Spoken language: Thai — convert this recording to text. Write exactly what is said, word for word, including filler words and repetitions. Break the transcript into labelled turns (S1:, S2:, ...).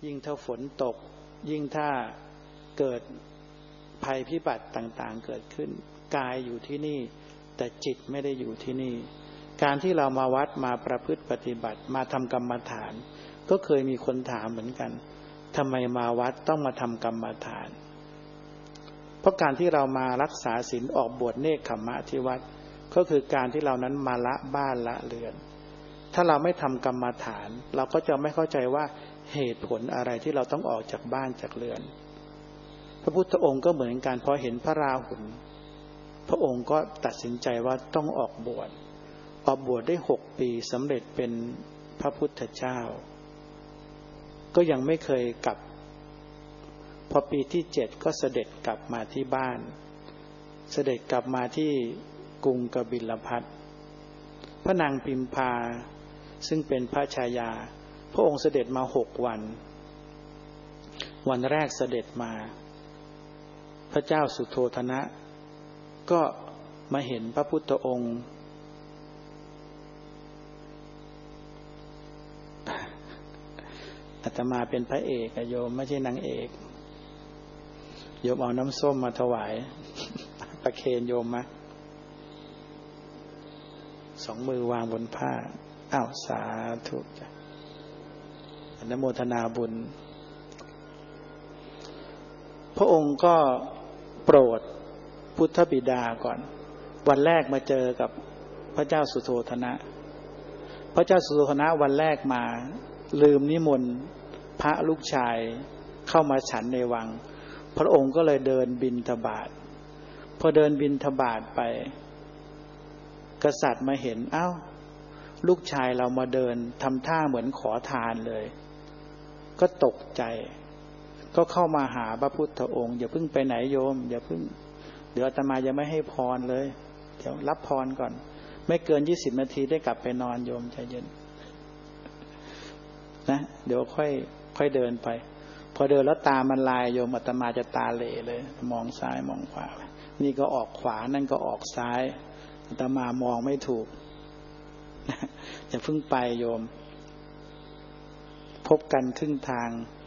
S1: ยิ่งถ้าฝนตกยิ่งถ้าเกิดภัยพิบัติต่างๆเกิดขึ้นกายอยู่ที่นี่แต่จิตไม่ได้อยู่ที่นี่การที่เรามาวัดมาประพฤติปฏิบัติมาทำกรรมฐานก็เคยมีคนถามเหมือนกันทำไมมาวัดต้องมาทำกรรมฐานเพราะการที่เรามารักษาศีลออกบวชเนกขัมมะที่วัดก็คือการที่เรานั้นมาละบ้านละเรือนถ้าเราไม่ทำกรรมฐานเราก็จะไม่เข้าใจว่าเหตุผลอะไรที่เราต้องออกจากบ้านจากเรือนพระพุทธองค์ก็เหมือนกันพอเห็นพระราหุลพระองค์ก็ตัดสินใจว่าต้องออกบวชออกบวชได้หกปีสำเร็จเป็นพระพุทธเจ้าก็ยังไม่เคยกลับพอปีที่เจ็ดก็เสด็จกลับมาที่บ้านเสด็จกลับมาที่กรุงกบิลพัสพระนางพิมพาซึ่งเป็นพระชายาพระองค์เสด็จมาหกวันวันแรกเสด็จมาพระเจ้าสุโธทนะก็มาเห็นพระพุทธองค์อาตมาเป็นพระเอกโยมไม่ใช่นางเอกโยมเอาน้ำส้มมาถวายประเคนโยมมะสองมือวางบนผ้าอ้าวสาธุจ้ะอนุโมทนาบุญพระองค์ก็โปรดพุทธบิดาก่อนวันแรกมาเจอกับพระเจ้าสุโธทนะพระเจ้าสุโธทนะวันแรกมาลืมนิมนต์พระลูกชายเข้ามาฉันในวังพระองค์ก็เลยเดินบิณฑบาตพอเดินบิณฑบาตไปกษัตริย์มาเห็นเอ้าลูกชายเรามาเดินทำท่าเหมือนขอทานเลยก็ตกใจก็เข้ามาหาพระพุทธองค์อย่าเพิ่งไปไหนโยมอย่าเพิ่งเดี๋ยวอาตมายังไม่ให้พรเลยเดี๋ยวรับพรก่อนไม่เกินยี่สิบนาทีได้กลับไปนอนโยมใจเย็นนะเดี๋ยวค่อยค่อยเดินไปพอเดินแล้วตามันลายโยมอาตมาจะตาเหล่เลยมองซ้ายมองขวานี่ก็ออกขวานั่นก็ออกซ้ายอาตมามองไม่ถูกอย่าเพิ่งไปโยมพบกันครึ่งทาง